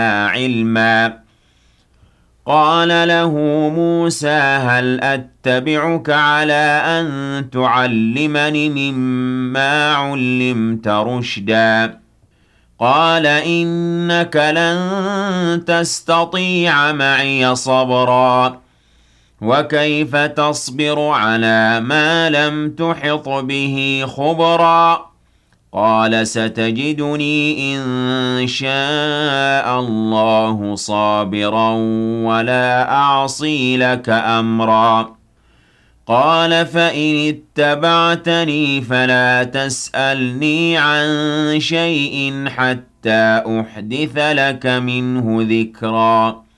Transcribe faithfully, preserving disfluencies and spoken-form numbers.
عِلْمًا قال له موسى هل أتبعك على أن تعلمني مما علمت رشدا قال إنك لن تستطيع معي صبرا وكيف تصبر على ما لم تحط به خبرا قال ستجدني إن شاء الله صابرا ولا أعصي لك أمرا قال فإن اتبعتني فلا تسألني عن شيء حتى أحدث لك منه ذكرا